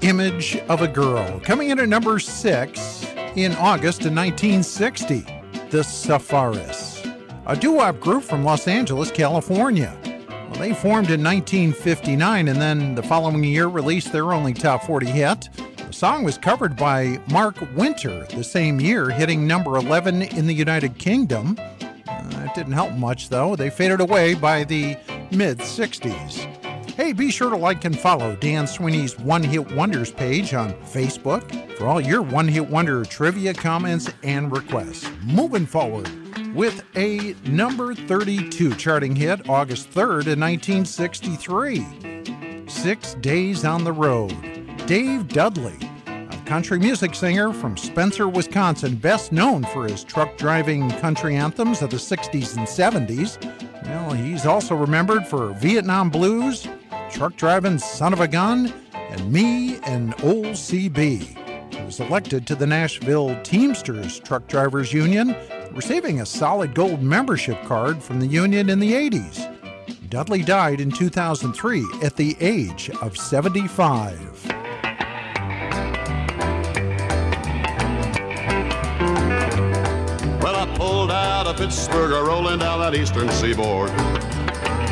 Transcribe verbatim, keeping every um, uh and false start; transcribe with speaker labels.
Speaker 1: Image of a Girl. Coming in at number six in August of nineteen sixty, the Safaris, a doo-wop group from Los Angeles, California. Well, they formed in nineteen fifty-nine and then the following year released their only top forty hit. The song was covered by Mark Winter the same year, hitting number eleven in the United Kingdom. Uh, it didn't help much, though. They faded away by the mid-sixties. Hey, be sure to like and follow Dan Sweeney's One Hit Wonders page on Facebook for all your One Hit Wonder trivia, comments, and requests. Moving forward with a number thirty-two charting hit, August third in nineteen sixty-three. Six Days on the Road. Dave Dudley, a country music singer from Spencer, Wisconsin, best known for his truck-driving country anthems of the sixties and seventies. Well, he's also remembered for Vietnam Blues, Truck Driving Son of a Gun, and Me and Old C B. He was elected to the Nashville Teamsters Truck Drivers Union, receiving a solid gold membership card from the union in the eighties. Dudley died in two thousand three at the age of seventy-five.
Speaker 2: Well, I pulled out of Pittsburgh, rolling down that eastern seaboard.